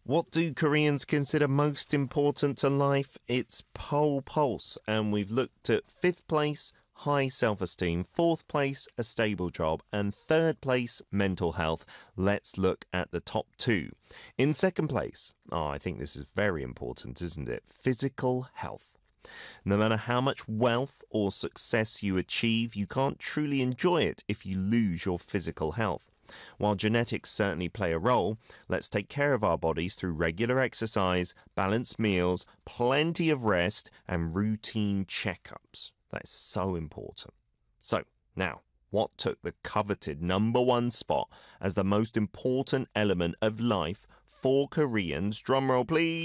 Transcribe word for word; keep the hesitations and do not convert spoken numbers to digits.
What do Koreans consider most important to life? It's pole pulse, and we've looked at fifth place, high self-esteem, fourth place, a stable job, and third place, mental health. Let's look at the top two. In second place, oh, I think this is very important, isn't it? Physical health. No matter how much wealth or success you achieve, you can't truly enjoy it if you lose your physical health. While genetics certainly play a role, let's take care of our bodies through regular exercise, balanced meals, plenty of rest, and routine checkups. That's so important. So, now, what took the coveted number one spot as the most important element of life for Koreans? Drumroll, please.